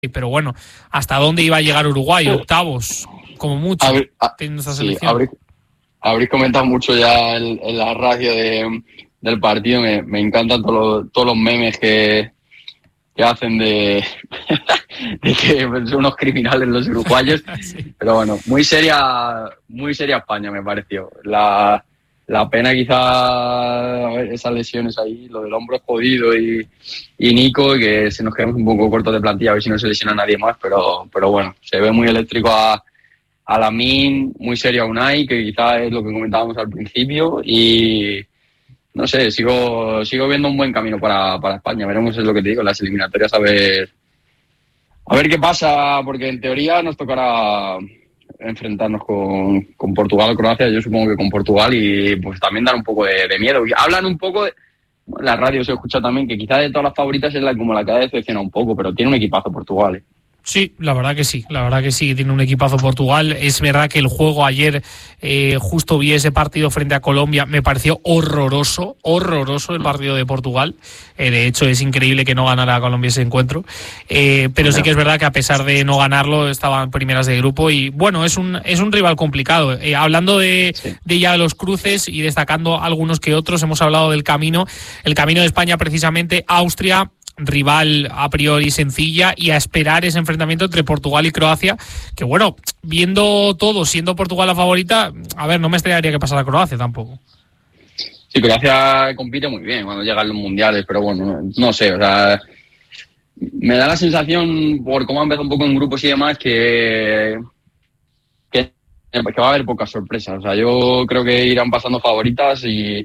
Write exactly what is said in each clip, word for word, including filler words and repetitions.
pero bueno, ¿hasta dónde iba a llegar Uruguay? Octavos, como mucho, Habrí, a, teniendo esta sí, selección. Habréis, habréis comentado mucho ya en, en la radio de, del partido. Me, me encantan todos los, todos los memes que, que hacen de, de que son unos criminales los uruguayos. Sí. Pero bueno, muy seria, muy seria España me pareció. La, la pena quizá esas lesiones ahí, lo del hombro jodido y, y Nico, que se nos quedamos un poco cortos de plantilla, a ver si no se lesiona nadie más, pero, pero bueno, se ve muy eléctrico a, a Lamine, muy serio a Unai, que quizá es lo que comentábamos al principio, y no sé, sigo sigo viendo un buen camino para, para España. Veremos, es lo que te digo, las eliminatorias, a ver a ver qué pasa, porque en teoría nos tocará enfrentarnos con, con Portugal o Croacia, yo supongo que con Portugal, y pues también dar un poco de, de miedo. Hablan un poco, de, la radio se escucha también, que quizás de todas las favoritas es la como la que ha decepcionado un poco, pero tiene un equipazo Portugal, ¿eh? Sí, la verdad que sí, la verdad que sí, tiene un equipazo Portugal. Es verdad que el juego ayer, eh, justo vi ese partido frente a Colombia, me pareció horroroso, horroroso el partido de Portugal. Eh, de hecho, es increíble que no ganara Colombia ese encuentro. Eh, pero sí que es verdad que a pesar de no ganarlo, estaban primeras de grupo y bueno, es un es un rival complicado. Eh, hablando de, sí. de ya los cruces y destacando algunos que otros, hemos hablado del camino, el camino de España precisamente, Austria, rival a priori sencilla, y a esperar ese enfrentamiento entre Portugal y Croacia, que bueno, viendo todo, siendo Portugal la favorita, a ver, no me extrañaría que pasara Croacia tampoco. Sí, Croacia compite muy bien cuando llegan los mundiales, pero bueno, no, no sé, o sea, me da la sensación, por cómo ha empezado un poco en grupos y demás, que, que, que va a haber pocas sorpresas. O sea, yo creo que irán pasando favoritas y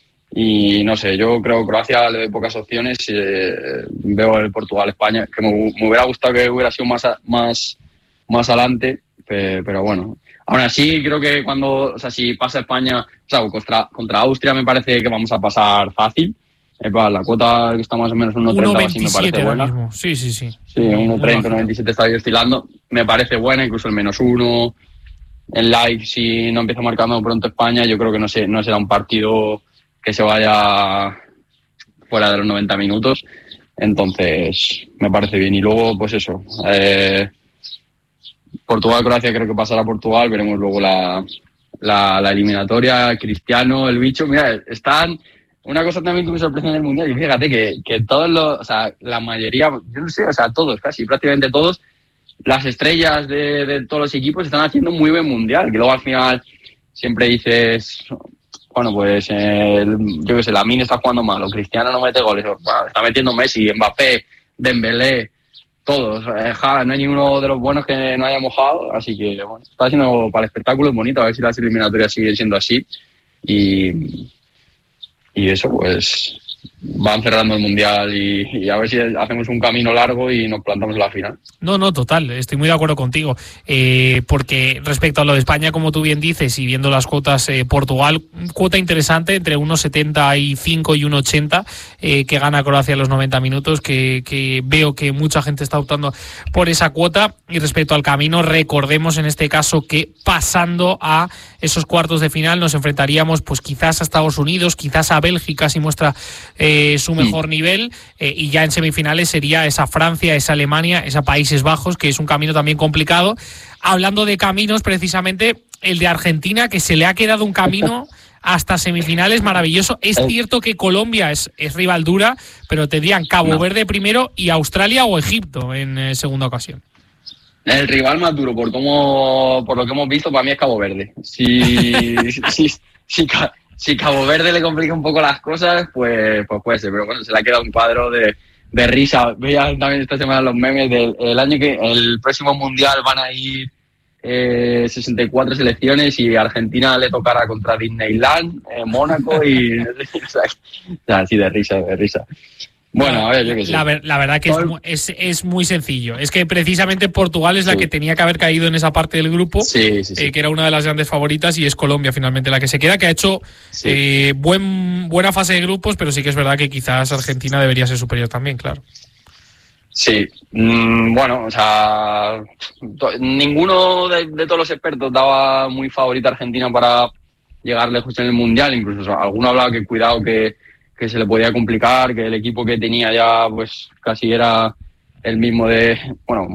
Y no sé, yo creo que Croacia le doy pocas opciones. Eh, veo el Portugal-España, que me, me hubiera gustado que hubiera sido más, a, más, más adelante, pero, pero bueno. Aún así, creo que cuando, o sea, si pasa España, o sea, contra, contra Austria me parece que vamos a pasar fácil. Eh, pues, la cuota que está más o menos en uno treinta así me parece buena. Mismo. Sí, sí, sí. Sí, uno treinta, uno veintisiete está ahí oscilando. Me parece buena, incluso el menos uno. En live, si no empieza marcando pronto España, yo creo que no, sé, no será un partido que se vaya fuera de los noventa minutos, entonces me parece bien. Y luego, pues eso, eh, Portugal-Croacia creo que pasará Portugal, veremos luego la, la, la eliminatoria, Cristiano, el bicho, mira, están, una cosa también que me sorprende en el Mundial, y fíjate que, que todos los, o sea, la mayoría, yo no sé, o sea, todos, casi, prácticamente todos, las estrellas de, de todos los equipos están haciendo muy buen Mundial, que luego al final siempre dices, bueno, pues el, yo qué sé, Lamine está jugando mal, o Cristiano no mete goles, o, bueno, está metiendo Messi, Mbappé, Dembélé, todos. Eh, ja, no hay ninguno de los buenos que no haya mojado, así que bueno, está haciendo para el espectáculo, es bonito, a ver si las eliminatorias siguen siendo así. Y, y eso, pues van cerrando el Mundial y, y a ver si hacemos un camino largo y nos plantamos en la final. No, no, total, estoy muy de acuerdo contigo, eh, porque respecto a lo de España, como tú bien dices, y viendo las cuotas, eh, Portugal, cuota interesante entre uno setenta y cinco y uno ochenta, eh, que gana Croacia a los noventa minutos, que, que veo que mucha gente está optando por esa cuota. Y respecto al camino, recordemos en este caso que pasando a esos cuartos de final nos enfrentaríamos pues quizás a Estados Unidos, quizás a Bélgica si muestra eh, su mejor nivel, eh, y ya en semifinales sería esa Francia, esa Alemania, esa Países Bajos, que es un camino también complicado. Hablando de caminos, precisamente el de Argentina, que se le ha quedado un camino hasta semifinales maravilloso. Es cierto que Colombia es, es rival dura, pero tendrían Cabo no. Verde primero y Australia o Egipto en eh, segunda ocasión. El rival más duro, por cómo, por lo que hemos visto, para mí es Cabo Verde. Si, si, si, si Cabo Verde le complica un poco las cosas, pues, pues puede ser. Pero bueno, se le ha quedado un cuadro de, de risa. Veía también esta semana los memes del el año que el próximo mundial van a ir eh, sesenta y cuatro selecciones y Argentina le tocará contra Disneyland, eh, Mónaco y o sea, así de risa, de risa. Bueno, a ver, yo qué sé. La, ver, la verdad que es, es, es muy sencillo. Es que precisamente Portugal es la sí. que tenía que haber caído en esa parte del grupo, sí, sí, sí. Eh, que era una de las grandes favoritas, y es Colombia finalmente la que se queda, que ha hecho sí. eh, buen, buena fase de grupos, pero sí que es verdad que quizás Argentina debería ser superior también, claro. Sí, mm, bueno, o sea, to- ninguno de, de todos los expertos daba muy favorita a Argentina para llegar lejos en el Mundial, incluso o sea, alguno hablaba que cuidado que que se le podía complicar, que el equipo que tenía ya pues casi era el mismo de, bueno,